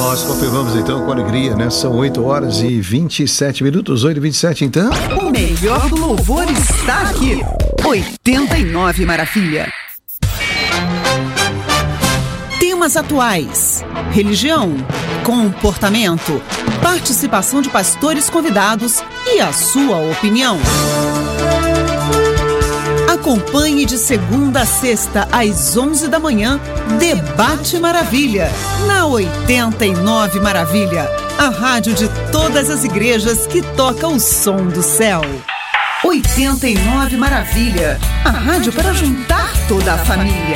Nós confirmamos então com alegria, né? São 8h27, 8h27 então. O melhor do louvor está aqui. 89 Maravilha. Temas atuais: religião, comportamento, participação de pastores convidados e a sua opinião. Acompanhe de segunda a sexta, às 11 da manhã, Debate Maravilha, na 89 Maravilha, a rádio de todas as igrejas que toca o som do céu. 89 Maravilha, a rádio para juntar toda a família.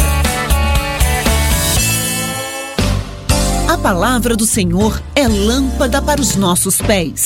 A palavra do Senhor é lâmpada para os nossos pés.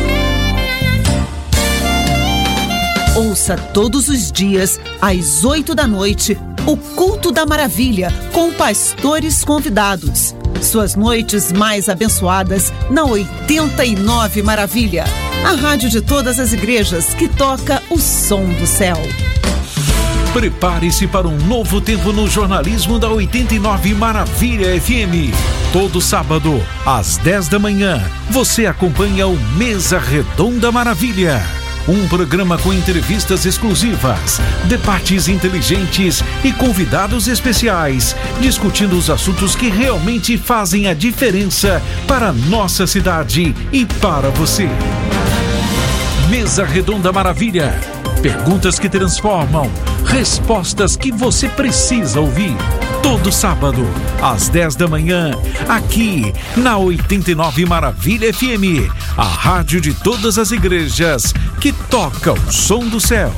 Ouça todos os dias, às 8 da noite, o Culto da Maravilha, com pastores convidados. Suas noites mais abençoadas na 89 Maravilha, a rádio de todas as igrejas que toca o som do céu. Prepare-se para um novo tempo no jornalismo da 89 Maravilha FM. Todo sábado, às 10 da manhã, você acompanha o Mesa Redonda Maravilha. Um programa com entrevistas exclusivas, debates inteligentes e convidados especiais, discutindo os assuntos que realmente fazem a diferença para a nossa cidade e para você. Mesa Redonda Maravilha. Perguntas que transformam, respostas que você precisa ouvir. Todo sábado, às 10 da manhã, aqui na 89 Maravilha FM, a rádio de todas as igrejas que toca o som do céu.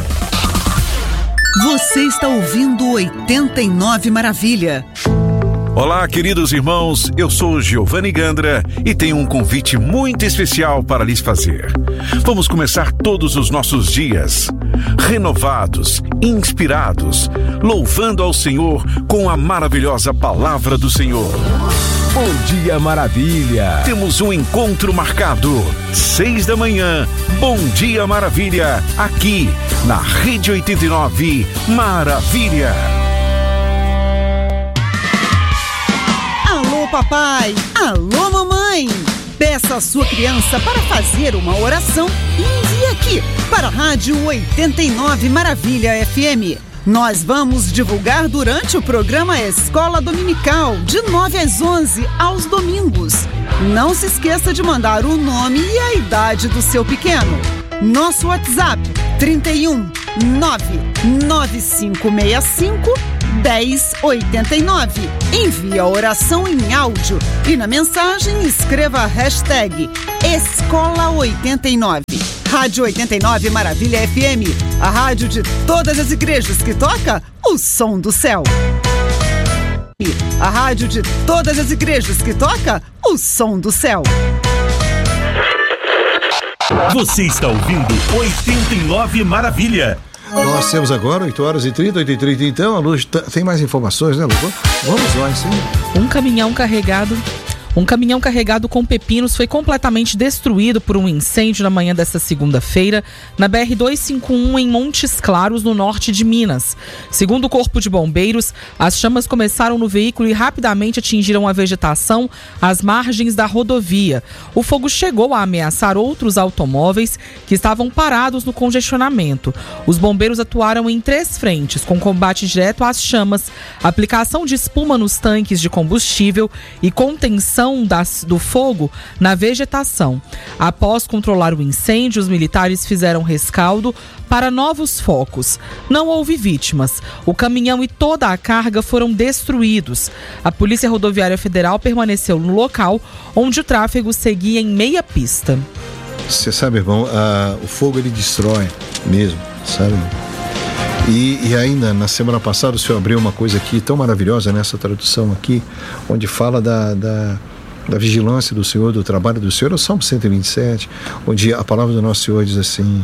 Você está ouvindo 89 Maravilha. Olá, queridos irmãos, eu sou Giovanni Gandra e tenho um convite muito especial para lhes fazer. Vamos começar todos os nossos dias renovados, inspirados, louvando ao Senhor com a maravilhosa palavra do Senhor. Bom dia, Maravilha! Temos um encontro marcado, 6 da manhã, Bom Dia Maravilha, aqui na Rede 89 Maravilha. Alô, papai! Alô, mamãe! Peça a sua criança para fazer uma oração e envie aqui para a Rádio 89 Maravilha FM. Nós vamos divulgar durante o programa Escola Dominical, de 9 às 11, aos domingos. Não se esqueça de mandar o nome e a idade do seu pequeno. Nosso WhatsApp, 31 99565 1089. Envie a oração em áudio e na mensagem escreva a hashtag Escola 89. Rádio 89 Maravilha FM, a rádio de todas as igrejas que toca o som do céu. A rádio de todas as igrejas que toca o som do céu. Você está ouvindo 89 Maravilha. Nós temos agora 8h30, 8h30 então. A Luz tem mais informações, né, Lu? Vamos lá, sim. Um caminhão carregado com pepinos foi completamente destruído por um incêndio na manhã desta segunda-feira na BR-251 em Montes Claros, no norte de Minas. Segundo o Corpo de Bombeiros, as chamas começaram no veículo e rapidamente atingiram a vegetação às margens da rodovia. O fogo chegou a ameaçar outros automóveis que estavam parados no congestionamento. Os bombeiros atuaram em 3 frentes, com combate direto às chamas, aplicação de espuma nos tanques de combustível e contenção do fogo na vegetação. Após controlar o incêndio, os militares fizeram rescaldo para novos focos. Não houve vítimas. O caminhão e toda a carga foram destruídos. A Polícia Rodoviária Federal permaneceu no local, onde o tráfego seguia em meia pista. Você sabe, irmão, o fogo ele destrói mesmo, sabe? E ainda, na semana passada, o senhor abriu uma coisa aqui tão maravilhosa nessa tradução aqui, onde fala da vigilância do Senhor, do trabalho do Senhor, é o Salmo 127, onde a palavra do nosso Senhor diz assim: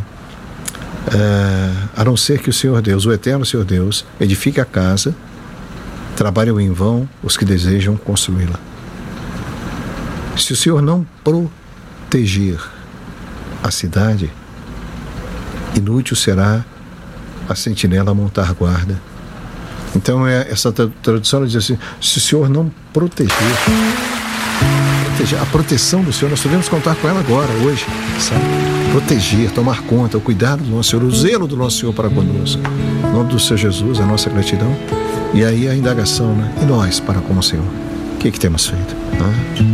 a não ser que o Senhor Deus, o eterno Senhor Deus, edifique a casa, trabalham em vão os que desejam construí-la. Se o Senhor não proteger a cidade, inútil será a sentinela montar guarda. Então essa tradução diz assim: se o Senhor não proteger proteger, a proteção do Senhor, nós devemos contar com ela agora, hoje, sabe? Proteger, tomar conta, o cuidado do nosso Senhor, o zelo do nosso Senhor para conosco. Em nome do Senhor Jesus, a nossa gratidão. E aí a indagação, né? E nós para com o Senhor? O que temos feito?